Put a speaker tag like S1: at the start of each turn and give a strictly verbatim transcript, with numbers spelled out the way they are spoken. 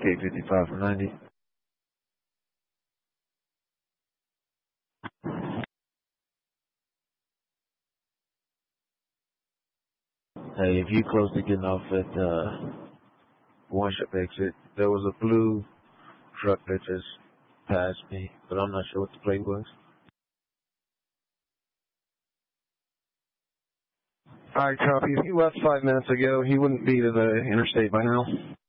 S1: eight fifty-five for ninety. Hey, if you close to getting off at uh, one shop exit, there was a blue truck that just passed me, but I'm not sure what the plate was.
S2: All right, copy. If he left five minutes ago, he wouldn't be to the interstate by now.